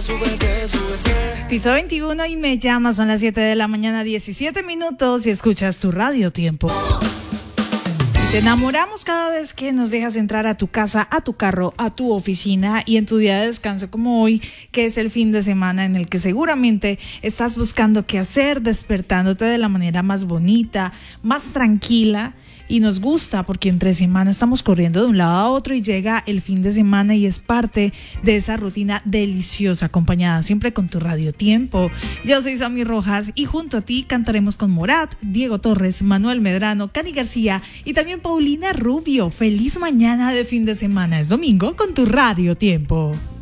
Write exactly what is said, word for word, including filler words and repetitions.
Piso veintiuno y me llamas, son las siete de la mañana, diecisiete minutos y escuchas tu Radio Tiempo. Te enamoramos cada vez que nos dejas entrar a tu casa, a tu carro, a tu oficina y en tu día de descanso como hoy, que es el fin de semana en el que seguramente estás buscando qué hacer, despertándote de la manera más bonita, más tranquila. Y nos gusta porque entre semana estamos corriendo de un lado a otro y llega el fin de semana y es parte de esa rutina deliciosa, acompañada siempre con tu Radio Tiempo. Yo soy Sammy Rojas y junto a ti cantaremos con Morat, Diego Torres, Manuel Medrano, Cani García y también Paulina Rubio. Feliz mañana de fin de semana, es domingo con tu Radio Tiempo.